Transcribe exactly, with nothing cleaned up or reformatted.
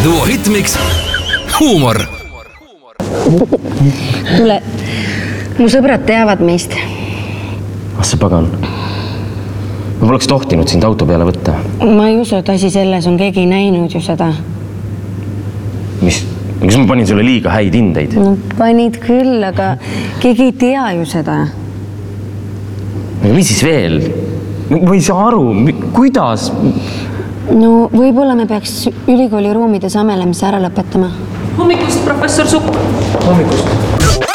Duo Hitmix huumor. Tule, mu sõbrad teavad meist. Ah sa pagan. Ma poleks tohtinud sind auto peale võtta. Ma ei usu, et asi selles on keegi näinud ju seda. Mis? Kas ma panin sulle liiga häid hindeid? No panid küll, aga keegi ei tea ju seda. Aga mis siis veel? Ma ei saa aru, kuidas? No võib-olla me peaks ülikooli ruumides amelemise ära lõpetama. Hommikust, professor Sukk. Hommikust.